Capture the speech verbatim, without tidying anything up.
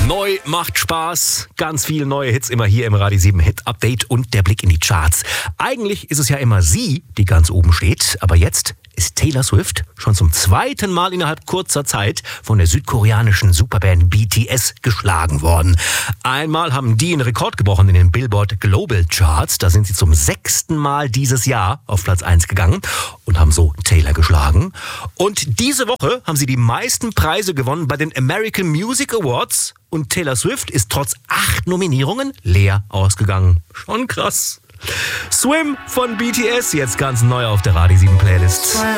Neu macht Spaß. Ganz viele neue Hits immer hier im Radio sieben Hit Update und der Blick in die Charts. Eigentlich ist es ja immer sie, die ganz oben steht, aber jetzt ist Taylor Swift schon zum zweiten Mal innerhalb kurzer Zeit von der südkoreanischen Superband B T S geschlagen worden. Einmal haben die einen Rekord gebrochen in den Billboard Global Charts. Da sind sie zum sechsten Mal dieses Jahr auf Platz eins gegangen und haben so Taylor geschlagen. Und diese Woche haben sie die meisten Preise gewonnen bei den American Music Awards. Und Taylor Swift ist trotz acht Nominierungen leer ausgegangen. Schon krass. Swim von B T S, jetzt ganz neu auf der Radio sieben Playlist.